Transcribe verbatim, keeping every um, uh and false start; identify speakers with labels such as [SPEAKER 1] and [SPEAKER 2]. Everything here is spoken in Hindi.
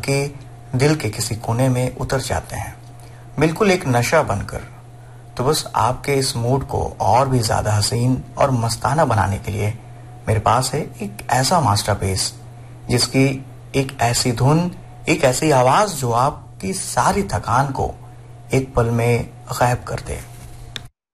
[SPEAKER 1] आपके दिल के किसी कोने में उतर जाते हैं, बिल्कुल एक नशा बनकर। तो बस आपके इस मूड को और भी ज्यादा हसीन और मस्ताना बनाने के लिए मेरे पास है एक ऐसा मास्टरपीस जिसकी एक ऐसी धुन, एक ऐसी आवाज जो आपकी सारी थकान को एक पल में गायब कर दे।